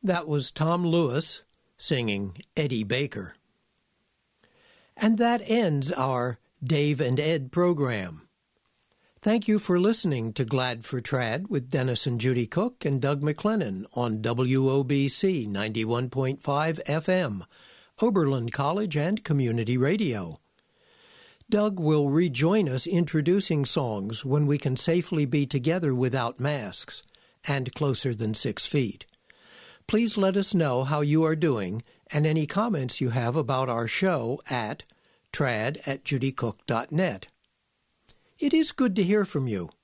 That was Tom Lewis singing Eddie Baker. And that ends our Dave and Ed program. Thank you for listening to Glad for Trad with Dennis and Judy Cook and Doug McLennan on WOBC 91.5 FM, Oberlin College and Community Radio. Doug will rejoin us introducing songs when we can safely be together without masks and closer than 6 feet. Please let us know how you are doing and any comments you have about our show at trad@judycook.net. It is good to hear from you.